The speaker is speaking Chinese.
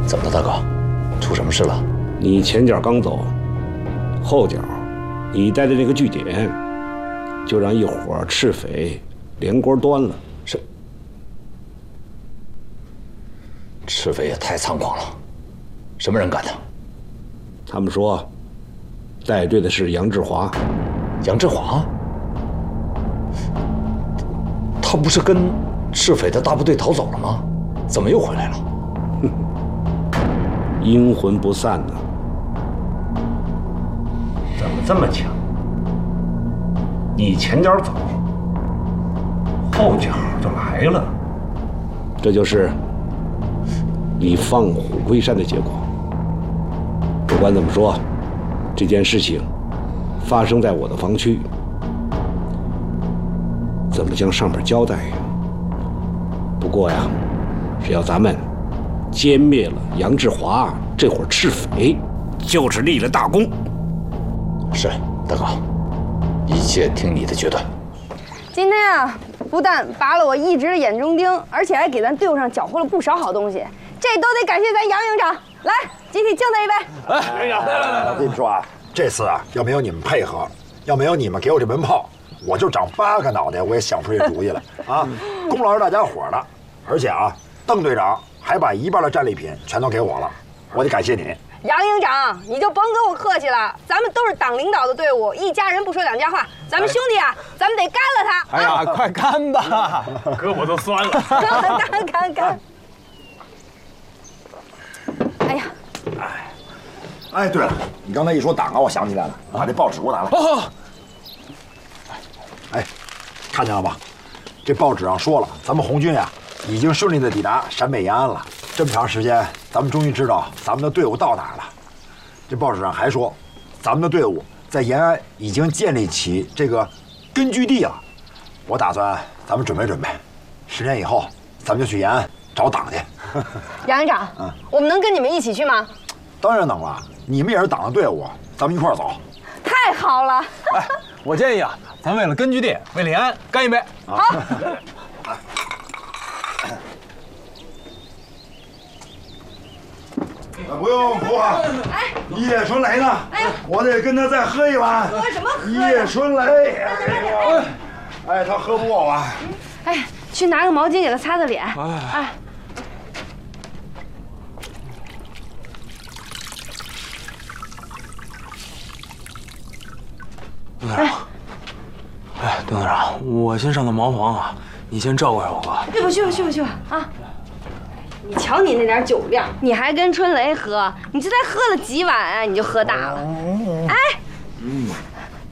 怎么了，大哥？出什么事了？ 你前脚刚走，后脚，你带的那个据点，就让一伙赤匪连锅端了。 是。赤匪也太猖狂了，什么人干的？ 他们说，带队的是杨志华。 杨志华？他不是跟赤匪的大部队逃走了吗？怎么又回来了？ 阴魂不散呢。 怎么这么巧？你前脚走，后脚就来了。 这就是你放虎归山的结果。不管怎么说，这件事情发生在我的防区，怎么向上面交代呀？不过呀，只要咱们歼灭了杨志华这伙赤匪，就是立了大功。 是，大哥，一切听你的决断。 今天啊，不但拔了我一直的眼中钉，而且还给咱队伍上缴获了不少好东西，这都得感谢咱杨营长。来，集体敬他一杯。 营长，我跟你们说啊，这次啊，要没有你们配合，要没有你们给我这门炮，我就长8个脑袋，我也想不出这主意来啊！功劳是大家伙的，而且啊，邓队长还把一半的战利品全都给我了，我得感谢你。 杨营长，你就甭跟我客气了，咱们都是党领导的队伍，一家人不说两家话，咱们兄弟啊，咱们得干了他！ 哎呀，快干吧， 胳膊都酸了。 干！哎呀， 哎，对了，你刚才一说党啊，我想起来了，把这报纸给我拿来。 哦， 哎，看见了吧？这报纸上说了，咱们红军呀，已经顺利的抵达陕北延安了。这么长时间，咱们终于知道咱们的队伍到哪儿了。这报纸上还说，咱们的队伍在延安已经建立起这个根据地了。我打算咱们准备准备，10年以后咱们就去延安找党去。 杨营长，我们能跟你们一起去吗？ 当然能了，你们也是党的队伍，咱们一块儿走。 太好了！ 哎，我建议啊，咱为了根据地，为了延安，干一杯。 好。 不用哭啊！哎，叶春雷呢？哎呀，我得跟他再喝一碗。 喝什么喝？ 叶春雷，哎，他喝不过我。 哎，去拿个毛巾给他擦擦脸。哎。 邓队长，哎，邓队长，我先上个茅房啊，你先照顾一下我哥。 去吧啊！你瞧你那点酒量，你还跟春雷喝，你这才喝了几碗啊，你就喝大了。哎，